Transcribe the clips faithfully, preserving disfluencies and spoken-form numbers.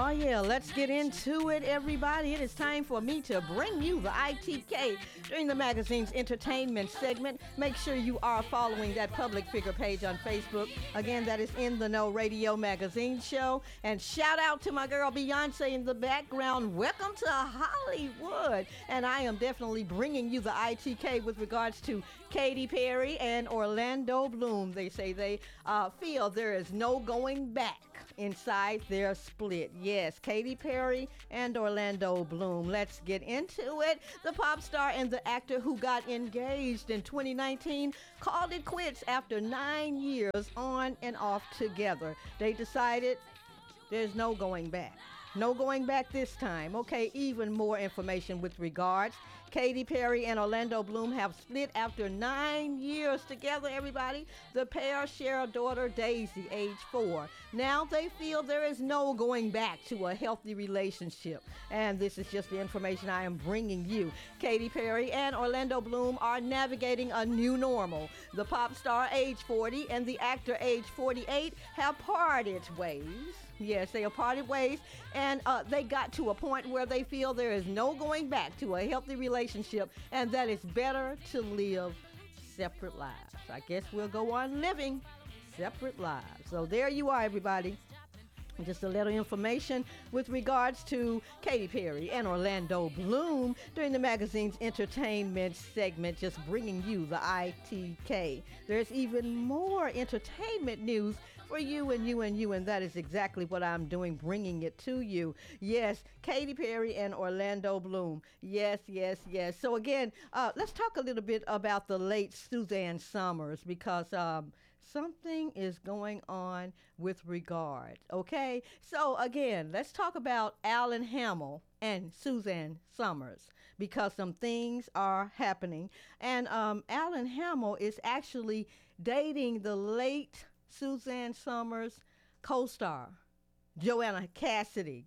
Oh, yeah, let's get into it, everybody. It is time for me to bring you the I T K during the magazine's entertainment segment. Make sure you are following that public figure page on Facebook. Again, that is In the Know Radio Magazine Show. And shout out to my girl Beyonce in the background. Welcome to Hollywood. And I am definitely bringing you the I T K with regards to Katy Perry and Orlando Bloom. They say they uh, feel there is no going back inside their split. Yes, Katy Perry and Orlando Bloom. Let's get into it. The pop star and the actor who got engaged in twenty nineteen called it quits after nine years on and off together. They decided there's no going back. No going back this time. Okay, even more information with regards. Katy Perry and Orlando Bloom have split after nine years together, everybody. The pair share a daughter, Daisy, age four. Now they feel there is no going back to a healthy relationship. And this is just the information I am bringing you. Katy Perry and Orlando Bloom are navigating a new normal. The pop star, age forty, and the actor, age forty-eight, have parted ways. Yes, they are parted ways, and uh, they got to a point where they feel there is no going back to a healthy relationship, and that it's better to live separate lives. I guess we'll go on living separate lives. So there you are, everybody. Just a little information with regards to Katy Perry and Orlando Bloom during the magazine's entertainment segment, just bringing you the I T K. There's even more entertainment news for you and you and you, and that is exactly what I'm doing, bringing it to you. Yes, Katy Perry and Orlando Bloom. Yes, yes, yes. So again, uh, let's talk a little bit about the late Suzanne Somers, because um, something is going on with regard. Okay, so again, let's talk about Alan Hamel and Suzanne Somers, because some things are happening. And um, Alan Hamel is actually dating the late Suzanne Somers' co-star, Joanna Cassidy.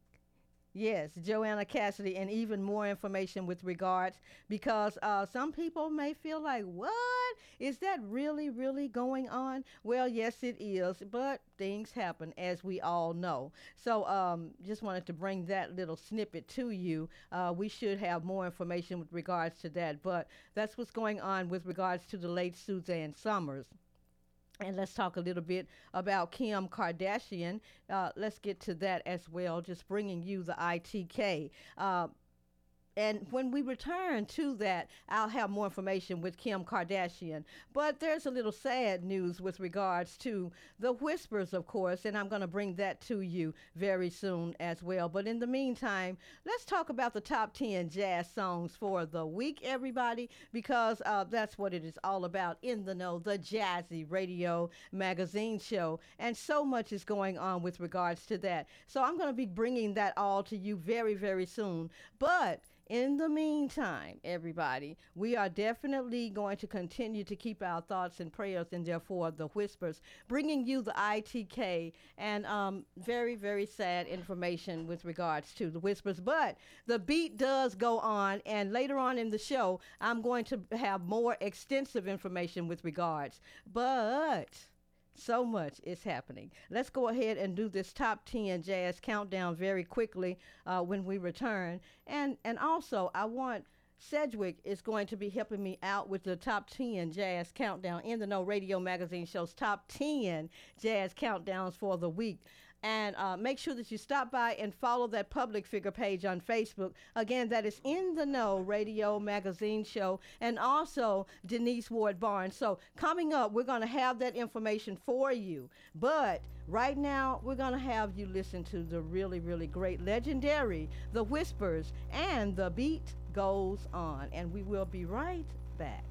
Yes, Joanna Cassidy, and even more information with regards, because uh, some people may feel like, what? Is that really, really going on? Well, yes, it is, but things happen, as we all know. So um, just wanted to bring that little snippet to you. Uh, we should have more information with regards to that, but that's what's going on with regards to the late Suzanne Somers. And let's talk a little bit about Kim Kardashian. Uh, let's get to that as well, just bringing you the I T K. Uh, And when we return to that, I'll have more information with Kim Kardashian. But there's a little sad news with regards to the Whispers, of course, and I'm going to bring that to you very soon as well. But in the meantime, let's talk about the top ten jazz songs for the week, everybody, because uh, that's what it is all about. In the Know, the Jazzy Radio Magazine Show. And so much is going on with regards to that. So I'm going to be bringing that all to you very, very soon. But in the meantime, everybody, we are definitely going to continue to keep our thoughts and prayers in there for the Whispers, bringing you the I T K and um, very, very sad information with regards to the Whispers. But the beat does go on, and later on in the show, I'm going to have more extensive information with regards. But so much is happening. Let's go ahead and do this top ten jazz countdown very quickly uh, when we return. And and also, I want Sedgwick is going to be helping me out with the top ten jazz countdown. In the Know Radio Magazine Show's top ten jazz countdowns for the week. And uh, make sure that you stop by and follow that public figure page on Facebook. Again, that is In the Know Radio Magazine Show, and also Denise Ward Barnes. So coming up, we're going to have that information for you. But right now, we're going to have you listen to the really, really great, legendary The Whispers, and The Beat Goes On. And we will be right back.